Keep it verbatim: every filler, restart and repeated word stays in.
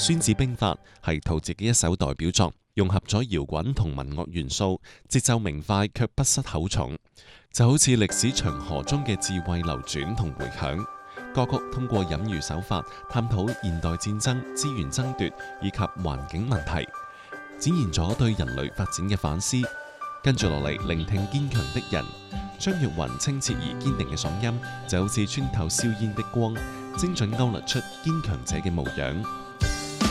孫子兵法》係陶喆嘅一首代表作，融合咗搖滾同民樂元素，節奏明快卻不失口重，就好似歷史長河中嘅智慧流轉同回響。歌曲通過隱喻手法，探討現代戰爭、資源爭奪以及環境問題，展現咗對人類發展嘅反思。跟住落嚟，聆聽堅強的人。張玉雲清澈而堅定嘅嗓音，就好似穿透硝煙的光，精準勾勒出堅強者嘅模樣。